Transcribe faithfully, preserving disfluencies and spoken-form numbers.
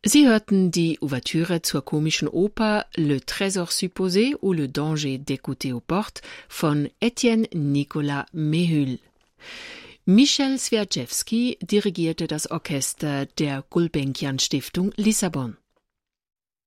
Sie hörten die Ouvertüre zur komischen Oper Le Trésor supposé ou Le danger d'écouter aux portes von Etienne Nicolas Méhul. Michel Swiaczewski dirigierte das Orchester der Gulbenkian Stiftung Lissabon.